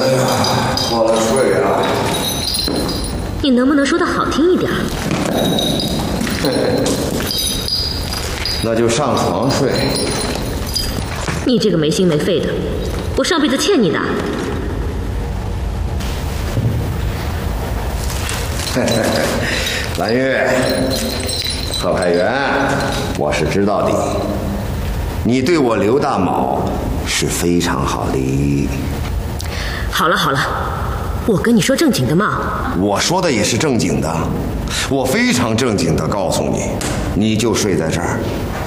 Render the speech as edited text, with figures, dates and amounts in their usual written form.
呀，忘了睡啊！ 你能不能说的好听一点？ 那就上床睡。 你这个没心没肺的，我上辈子欠你的。 蓝月，贺派元，我是知道的，你对我刘大卯是非常好的。 好了好了，我跟你说正经的嘛。 我说的也是正经的，我非常正经的告诉你，你就睡在这儿，